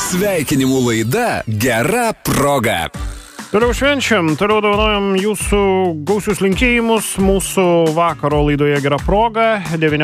Sveikinimų laida Gera proga. Toliau švenčiam, toliau dovanojam jūsų gausius linkėjimus mūsų vakaro laidoje Gera proga,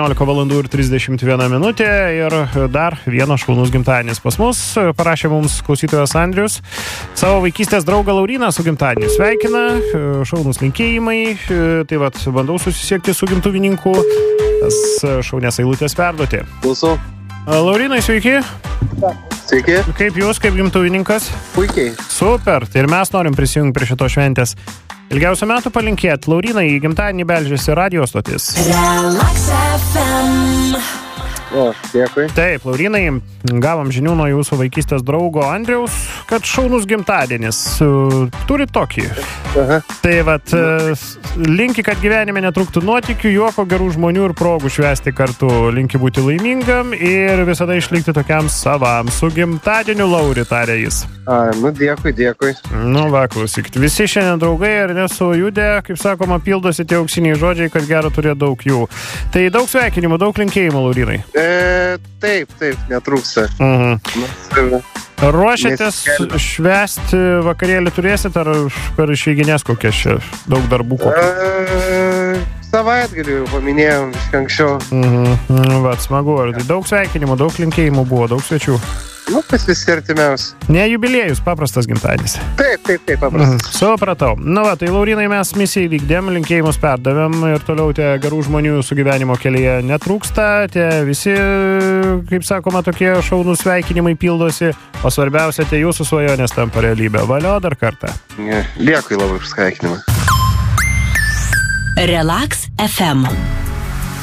19:31 ir dar vienas šaunus gimtadienis pas mus. Parašė mums klausytojas Andrius savo vaikystės draugą Lauryną su gimtadieniu. Sveikina, šaunus linkėjimai, tai vat bandau susisiekti su gimtuvininku, tas šaunės eilutės perduoti. Klausau. Laurynai, sveiki. Sveiki. Kaip jūs, kaip gimtuvininkas? Puikiai. Super, tai ir mes norim prisijungti prie šito šventės. Ilgiausių metų palinkėt. Laurynai, į gimtadienį beldžiasi radio stotis. Relax FM. O, dėkui. Taip, Laurynai, gavom žinių nuo jūsų vaikystės draugo Andriaus, kad šaunus gimtadienis. Turi tokį. Aha. Tai vat, linki, kad gyvenime netrūktų nuotykių, juoko, gerų žmonių ir progų švęsti kartu. Linki būti laimingam ir visada išlikti tokiam savam. Su gimtadieniu, Lauri, tarė jis. Dėkui. Nu, va, klausykit. Visi šiandien draugai ir nesujudę, kaip sakoma, pildosi tie auksiniai žodžiai, kad gero turėjo daug jų. Tai daug sveikinimų, daug linkėjimų, Laurynai. Taip, netrūksta. Ruošiatės švęsti vakarėlį turėsit, ar per išeiginės kokias čia daug darbų kokias? Savaitgalį jau paminėjom viską anksčiau. Va, smagu. Tai daug sveikinimų, daug linkėjimų buvo, daug svečių. Kas visi artimiausi. Ne jubiliejus, paprastas gimtadienis. Taip, paprastas. Supratau. Na va, tai Laurynai, mes misiją įvykdėm, linkėjimus perdavėm ir toliau tie gerų žmonių su gyvenimo kelyje netrūksta, tie visi, kaip sakoma, tokie šaunų sveikinimai pildosi, o svarbiausia, tie jūsų svajonės tampa realybė. Valio dar kartą. Dėkui labai už sveikinimą. Relax FM.